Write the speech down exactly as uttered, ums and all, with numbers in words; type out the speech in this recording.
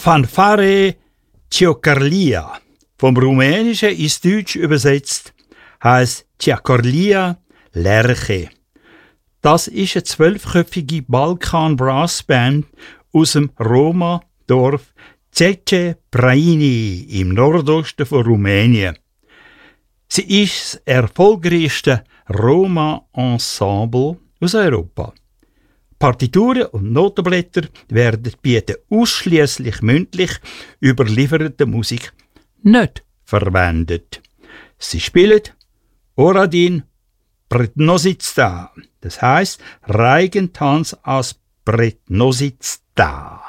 Fanfare Ciocărlia. Vom Rumänischen ins Deutsch übersetzt heißt Ciocărlia Lerche. Das ist eine zwölfköpfige Balkan-Brassband aus dem Roma-Dorf Zece Praini im Nordosten von Rumänien. Sie ist das erfolgreichste Roma-Ensemble aus Europa. Partituren und Notenblätter werden bieten ausschließlich mündlich überlieferte Musik nicht verwendet. Sie spielen Oradin Prednositsa, das heißt Reigentanz aus Prednositsa.